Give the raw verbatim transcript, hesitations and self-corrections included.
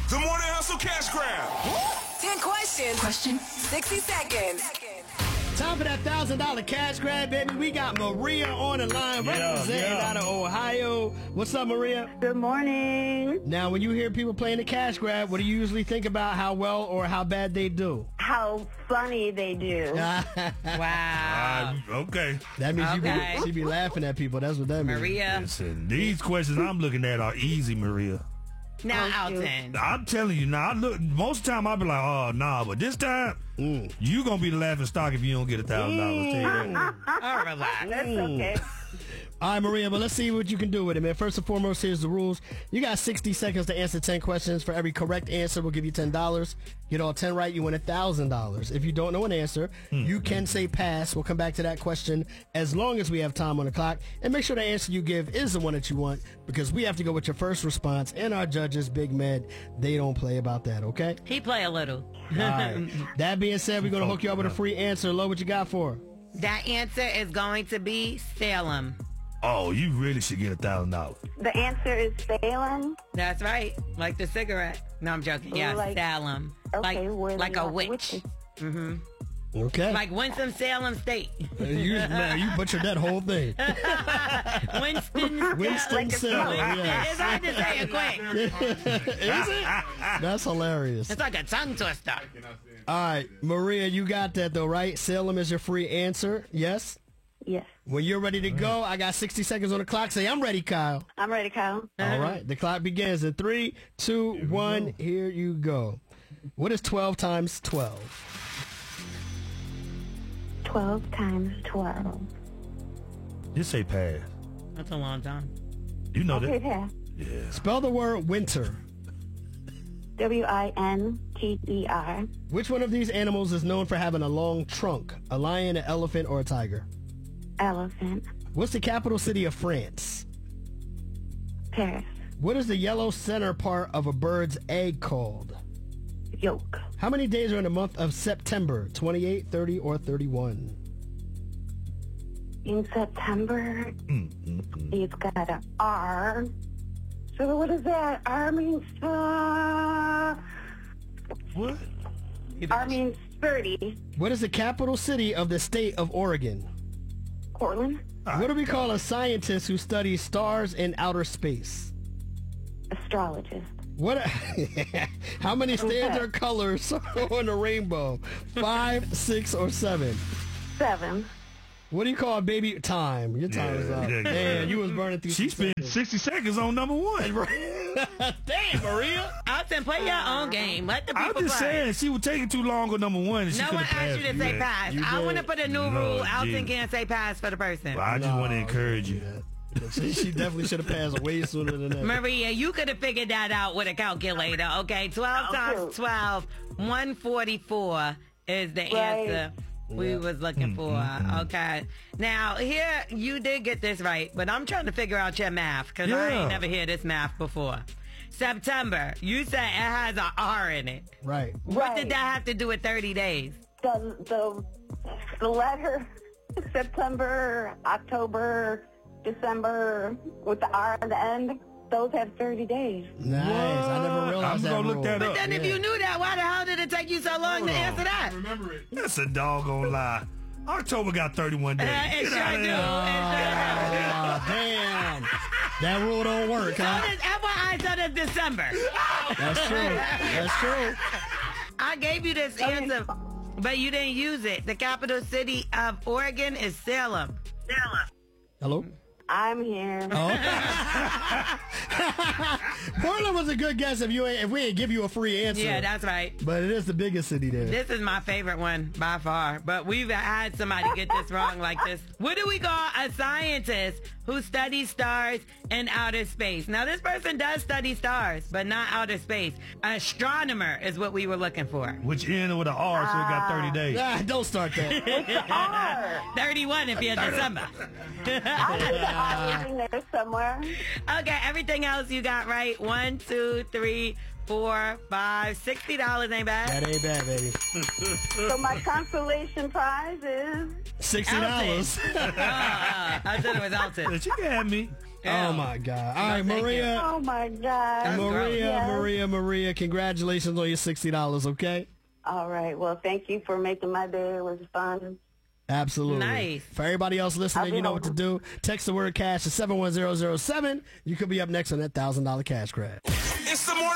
The Morning Hustle Cash Grab. ten questions. Question. sixty seconds. Time for that one thousand dollars cash grab, baby. We got Maria on the line, Yeah, representing yeah. out of Ohio. What's up, Maria? Good morning. Now, when you hear people playing the cash grab, what do you usually think about how well or how bad they do? How funny they do. Wow. Uh, okay. That means Okay. you be, she be laughing at people. That's what that means. Maria. Listen, these questions I'm looking at are easy, Maria. Now, Thank you. Alton. I'm telling you now. I look most of the time I'll be like, oh nah, but this time Mm. you gonna be the laughing stock if you don't get a thousand dollars. Tell you that. Oh, relax. That's okay. All right, Maria, but let's see what you can do with it, man. First and foremost, here's the rules. You got sixty seconds to answer ten questions. For every correct answer, we'll give you ten dollars. Get all ten right, you win one thousand dollars. If you don't know an answer, you can say pass. We'll come back to that question as long as we have time on the clock. And make sure the answer you give is the one that you want, because we have to go with your first response. And our judges, Big Med, they don't play about that, okay? He play a little. All right. That being said, we're going to hook you up with a free answer. Lo, what you got for her? That answer is going to be Salem. Oh, you really should get a thousand dollars. The answer is Salem. That's right. Like the cigarette. No, I'm joking. Yeah, Like- Salem. Okay, like where like they a are witch. witches. Okay. Like Winston-Salem State. you, man, you butchered that whole thing. Winston. Winston Salem, yes. It's hard to say it quick. Is it? That's hilarious. It's like a tongue twister. All right, Maria, you got that though, right? Salem is your free answer. Yes? Yes. When you're ready to go, I got sixty seconds on the clock. Say, I'm ready, Kyle. I'm ready, Kyle. All right, the clock begins in three, two, one. Here you go. What is twelve times twelve? twelve times twelve. Just say pass. That's a long time. You know Okay, that. pass. Yeah. Spell the word winter. W I N T E R. Which one of these animals is known for having a long trunk? A lion, an elephant, or a tiger? Elephant. What's the capital city of France? Paris. What is the yellow center part of a bird's egg called? Yolk. How many days are in the month of September? twenty-eight, thirty, or thirty-one? In September, it's got an R. So what is that? R means, uh, What? R means thirty. What is the capital city of the state of Oregon? Portland. What do we call a scientist who studies stars in outer space? Astrologist. What? How many standard Okay. colors are on the rainbow? Five, six, or seven? Seven. What do you call a baby? Time. Your time is Yeah, up. yeah, yeah. Damn, you was burning through. She some spent sixty seconds on number one. Damn, Maria. Alton, play your own game. Let the people I'm just play. saying, she was taking too long on number one. And she No could've one asked you to passed say that. pass. You I did. want to put a new Lord rule. Alton Jesus. can't say pass for the person. Well, I just want to encourage you. she, she definitely should have passed way sooner than that. Maria, you could have figured that out with a calculator. Okay, twelve times twelve, one forty-four is the Right. answer we was looking for. Okay. Now, here, you did get this right, but I'm trying to figure out your math, because I Yeah. ain't never heard this math before. September, you said it has an R in it. Right. What Right. did that have to do with thirty days? The, the, the letter September, October, December with the R at the end, those have thirty days. Nice. I never realized I'm that gonna look rule. that But up. then if you knew that, why the hell did it take you so long to Hold on. answer that? That's a doggone lie. October got thirty-one days. Uh, it Get sure out do. of It here. Oh, damn. That rule don't work, So huh? this, F Y I, so this December. That's true. That's true. I gave you this answer, but you didn't use it. The capital city of Oregon is Salem. Salem. Hello? I'm here. Oh. Portland was a good guess if you ain't, if we ain't give you a free answer. Yeah, that's right. But it is the biggest city there. This is my favorite one by far, but we've had somebody get this wrong like this. What do we call a scientist who studies stars in outer space? Now, this person does study stars, but not outer space. Astronomer is what we were looking for. Which end with an R, so it got thirty days. Ah, don't start that. R. thirty-one if you're December. I was in there somewhere. Okay, everything else you got right. One, two, three, four, five, sixty dollars ain't bad. That ain't bad, baby. So my consolation prize is Sixty dollars. Uh, I said it was Alton. She can have me. Oh, my God. All right, No, thank Maria. Oh, my God. That's gross. Maria, Yes. Maria, Maria, congratulations on your sixty dollars, okay? All right. Well, thank you for making my day. It was fun. Absolutely. Nice. For everybody else listening, I'll be you know what to do. Text the word cash to seven one zero zero seven. You could be up next on that one thousand dollars cash grab.